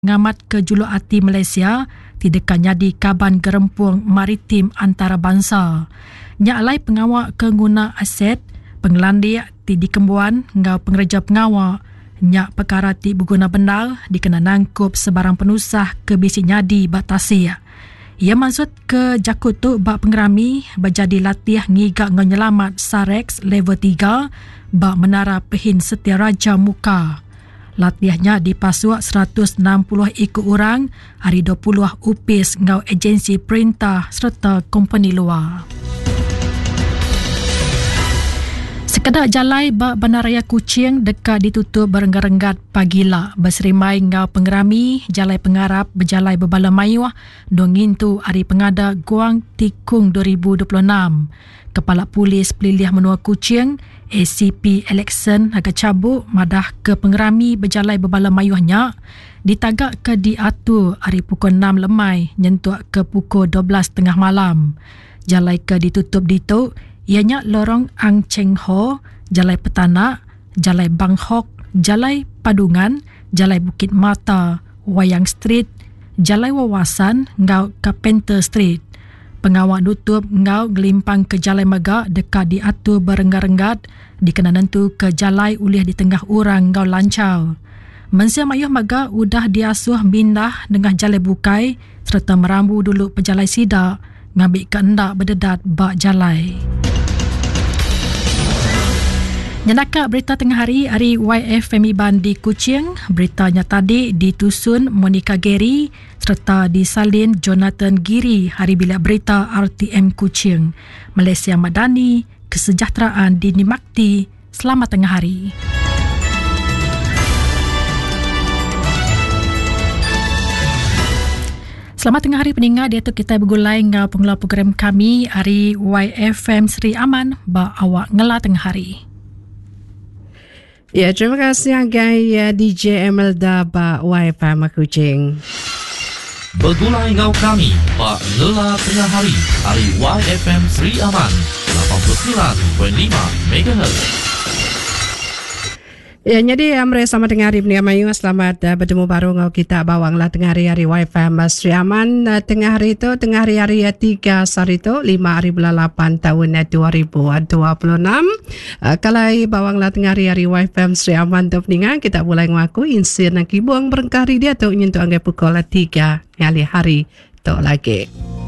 ngamat ke Juluk Ati Malaysia tidaknya di Kaban Gerempung Maritim Antarabangsa. Nya alai pengawak ke guna aset penglandik ti dikembuan ngau pengerja pengawak nya perkara ti berguna benar dikena nangkup sebarang penusah ke bisi nyadi batasi. Ia maksud ke jakut tu bak pengerami berjadi latih ngigak nganyelamat Sarex level 3 bak menara Pehin Setiaraja Muka. Latihnya dipasuak 160 ikut orang, hari 20 upis ngau agensi perintah serta company luar. Sekedar jalai bak Bandaraya Kuching dekat ditutup berenggat-renggat pagila berserimai ngau pengerami jalai pengarap berjalai berbala mayuah dongin tu hari pengada Guang Tikung 2026. Kepala Polis Pelilih Menua Kuching ACP Election agak cabut madah ke pengerami berjalai berbala mayuhnya ditagak ke diatur hari pukul 6 lemai nyentuh ke pukul 12 tengah malam. Jalai ke ditutup dituk ianya lorong Ang Cheng Ho, Jalai Petanak, Jalai Banghok, Jalai Padungan, Jalai Bukit Mata, Wayang Street, Jalai Wawasan ngau Carpenter Street. Pengawak nutup ngau gelimpang ke Jalai Megak dekat diatur berenggat-renggat dikena nentu ke Jalai ulih di tengah orang ngau lancau. Mensia Mayuh Megak udah diasuh mindah dengan Jalai Bukai serta merambu dulu pejalai sidak ngambil keendak berdedat bak Jalai. Nyanaka berita tengah hari YF Femi Ban di Kuching. Beritanya tadi ditusun Monica Gary serta disalin Jonathan Giri hari bilik berita RTM Kuching. Malaysia Madani, kesejahteraan dinikmati. Selamat tengah hari. Selamat tengah hari pendengar, dia tu kita bergulai ngau pengelola program kami hari YFM Seri Aman ba awak ngela tengah hari. Ya, terima kasih Agai DJ Emelda ba YFM Kuching. Bergulai ngau kami ba ngela tengah hari YFM Seri Aman 89.5 MHz. Ya, jadi Amre selamat tengah hari pendengar Mayu. Selamat bertemu baru ngau kita bawanglah tengah hari YFM Sri Aman. Tengah hari 3 hari itu 5 hari bulan 8 tahun 2026. Kalau bawanglah tengah hari YFM Sri Aman tu pendengar, kita mulai ngaku insir nak buang berengkari dia tu nyentuh anggai pukul 3 hari tu lagi.